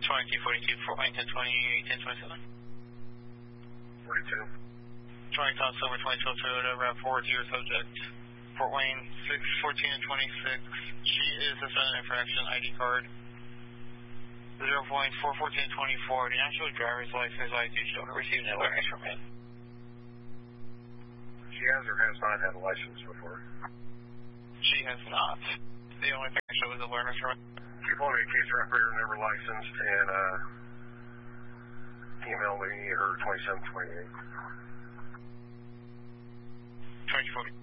2242, Fort Wayne 1020, 1027. 42. 20 Tom Silver 2012 Toyota, route 40 subject. Fort Wayne 614 and 26. She is suspended infraction, ID card 0.41424. The national driver's license ID shown to receive no awareness from him. She has or has not had a license before? She has not. The only thing that shows is awareness from him. Keep on me, case operator never licensed, and email me her 2728. 2040.